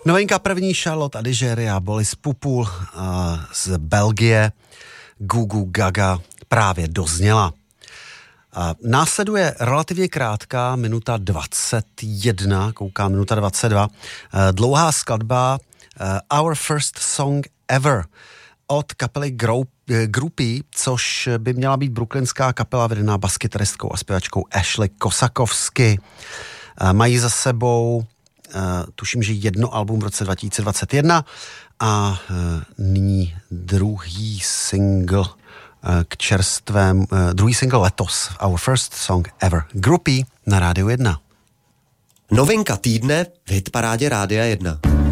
Novinka první Charlotte Adigeria, Boris Pupul z Belgie, Gugu Gaga právě dozněla. Následuje relativně krátká minuta 21, koukám minuta 22, dlouhá skladba Our First Song Ever od kapely Groupie, což by měla být brooklynská kapela vedená baskytaristkou a zpěvačkou Ashley Kosakovsky. Mají za sebou, tuším, že jedno album v roce 2021 a nyní druhý single k čerstvém, druhý single letos, Our First Song Ever. Groupie na Rádiu 1. Novinka týdne v hitparádě Rádia 1.